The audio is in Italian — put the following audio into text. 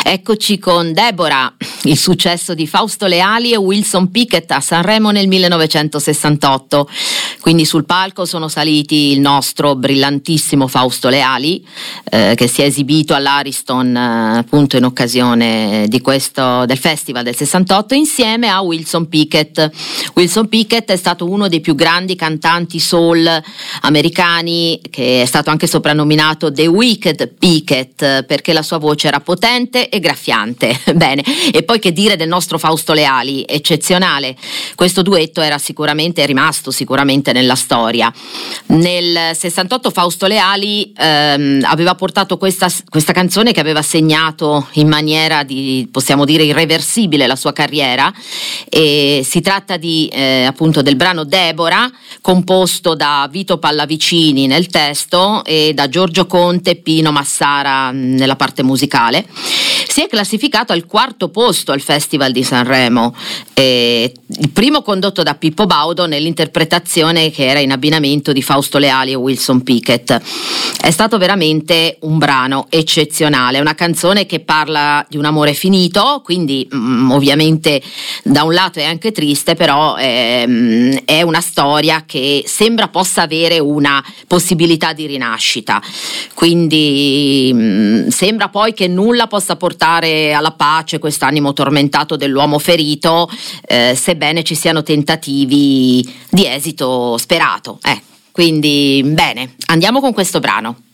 Eccoci con Deborah, il successo di Fausto Leali e Wilson Pickett a Sanremo nel 1968. Quindi sul palco sono saliti il nostro brillantissimo Fausto Leali, che si è esibito all'Ariston appunto in occasione di del Festival del 68, insieme a Wilson Pickett. Wilson Pickett è stato uno dei più grandi cantanti soul americani, che è stato anche soprannominato The Wicked Pickett perché la sua voce era potente e graffiante. Bene, e poi che dire del nostro Fausto Leali, eccezionale. Questo duetto è rimasto sicuramente nella storia. Nel 68 Fausto Leali aveva portato questa canzone che aveva segnato in maniera possiamo dire irreversibile la sua carriera, e si tratta appunto del brano Deborah, composto da Vito Pallavicini nel testo e da Giorgio Conte e Pino Massara nella parte musicale. Si è classificato al 4° posto al Festival di Sanremo, il primo condotto da Pippo Baudo nell'interpretazione che era in abbinamento di Fausto Leali e Wilson Pickett. È stato veramente un brano eccezionale, una canzone che parla di un amore finito, quindi ovviamente da un lato è anche triste, però è una storia che sembra possa avere una possibilità di rinascita, quindi sembra poi che nulla possa portare alla pace quest'animo tormentato dell'uomo ferito, sebbene ci siano tentativi di esito sperato. Quindi bene, andiamo con questo brano.